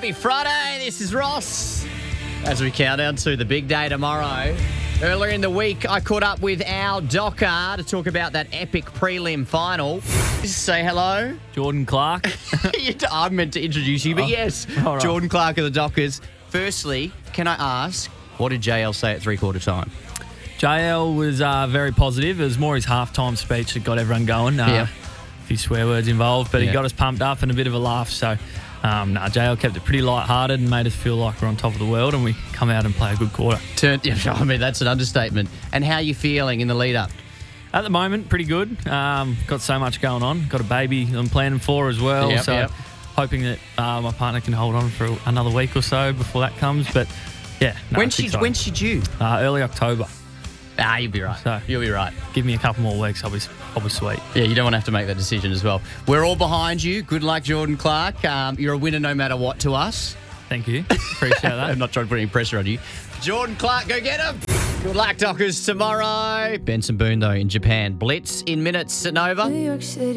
Happy Friday. This is Ross. As we count down to the big day tomorrow. Earlier in the week, I caught up with our docker to talk about that epic prelim final. Just say hello. Jordan Clark. I meant to introduce you, but yes, all right. Jordan Clark of the Dockers. Firstly, can I ask, what did JL say at three-quarter time? JL was very positive. It was more his halftime speech that got everyone going. A few swear words involved, but he got us pumped up and a bit of a laugh. So, JL kept it pretty light-hearted and made us feel like we're on top of the world, and we come out and play a good quarter. I mean, that's an understatement. And how are you feeling in the lead-up? At the moment, pretty good. Got so much going on. Got a baby I'm planning for as well. Hoping that my partner can hold on for another week or so before that comes. But, when's she due? Early October. You'll be right. So, you'll be right. Give me a couple more weeks, I'll be sweet. Yeah, you don't want to have to make that decision as well. We're all behind you. Good luck, Jordan Clark. You're a winner no matter what to us. Thank you. Appreciate that. I'm not trying to put any pressure on you. Jordan Clark, go get him. Good luck, Dockers, tomorrow. Benson Boone, though, in Japan. Blitz in minutes at Nova.